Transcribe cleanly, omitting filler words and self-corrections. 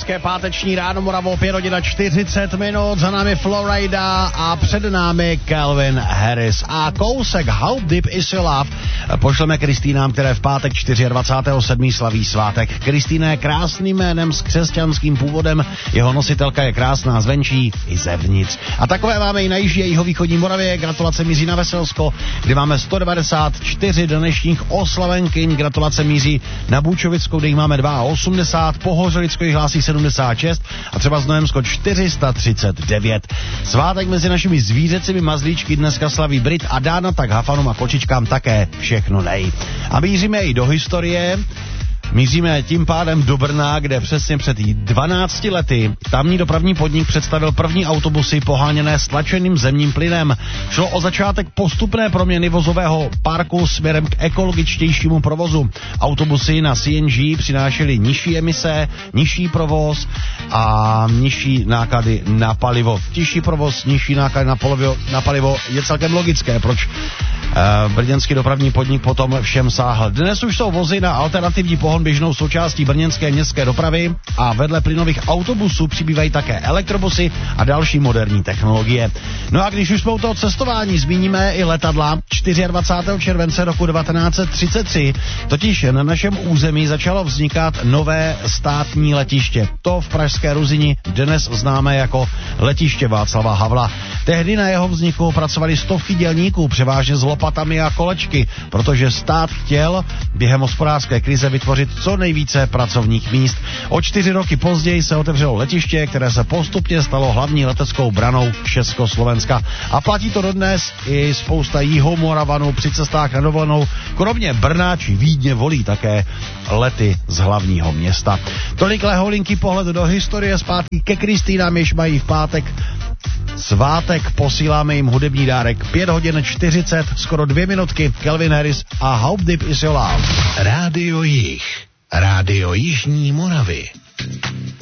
Hezké páteční ráno, Moravo, 5:40, za námi Florida a před námi Calvin Harris. A kousek How Deep Is Your Love pošleme Kristýnám, které v pátek 24.7. slaví svátek. Kristýna je krásným jménem s křesťanským původem, jeho nositelka je krásná zvenčí i zevnitř. A takové máme i na jižní a jihovýchodní Moravě. Gratulace míří na Veselsko, kde máme 194 dnešních oslavenkyň. Gratulace míří na Bůčovickou, kde jich máme 82, Pohořelicko jich hlásí 76 a třeba Znojemsko 439. Svátek mezi našimi zvířecími mazlíčky dneska slaví Brit a Dána, tak Hafanům a kočičkám také všechno nej. A míříme i do historie. Míříme tím pádem do Brna, kde přesně před 12 lety tamní dopravní podnik představil první autobusy poháněné stlačeným zemním plynem. Šlo o začátek postupné proměny vozového parku směrem k ekologičtějšímu provozu. Autobusy na CNG přinášely nižší emise, nižší provoz a nižší náklady na palivo. Tižší provoz, nižší náklady na palivo je celkem logické, proč brněnský dopravní podnik potom všem sáhl. Dnes už jsou vozy na alternativní pohon běžnou součástí brněnské městské dopravy a vedle plynových autobusů přibývají také elektrobusy a další moderní technologie. No a když už jsme u toho cestování, zmíníme i letadla. 24. července roku 1933 totiž na našem území začalo vznikat nové státní letiště. To v pražské Ruzini dnes známe jako letiště Václava Havla. Tehdy na jeho vzniku pracovali stovky dělníků, převážně s lopatami a kolečky, protože stát chtěl během hospodářské krize vytvořit co nejvíce pracovních míst. O 4 roky později se otevřelo letiště, které se postupně stalo hlavní leteckou branou Československa. A platí to dodnes, i spousta Jihomoravanů při cestách na dovolenou, kromě Brna či Vídně, volí také lety z hlavního města. Tolik leholinky pohled do historie, zpátky ke Kristýnám, jež mají v pátek svátek, posíláme jim hudební dárek. 5:40, skoro 2 minutky, Calvin Harris a How Deep Is Your Love. Rádio Jih, rádio Jižní Moravy.